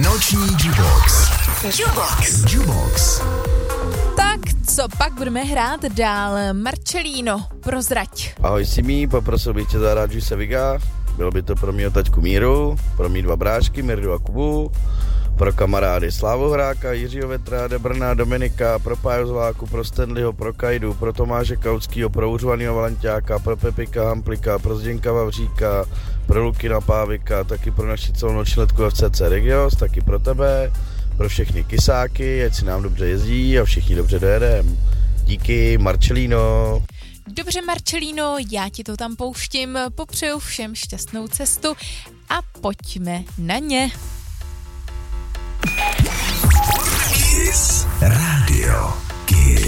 Noční Jukebox. Jukebox. Tak, co pak budeme hrát dál? Marcelino, prozrať. Ahoj Simí, poprosil bych tě zahrát Juice Viga. Bylo by to pro mýho taťku Míru, pro mý dva brášky, Mirdu a Kubu, pro kamarády Slávu Hráka, Jiřího Vetra, Debrna, Dominika, pro Páju Zváku, pro Stanleyho, pro Kajdu, pro Tomáše Kautskýho, pro Uřvanýho Valenťáka, pro Pepika Hamplika, pro Zděnka Vavříka, pro Lukina Pávika, taky pro naši celou nočletku FCC Regios, taky pro tebe, pro všechny kysáky, ať si nám dobře jezdí a všichni dobře dojedem. Díky, Marcelino. Dobře, Marcelino, já ti to tam pouštím, popřeju všem šťastnou cestu a pojďme na ně. Kiss Radio. Kiss.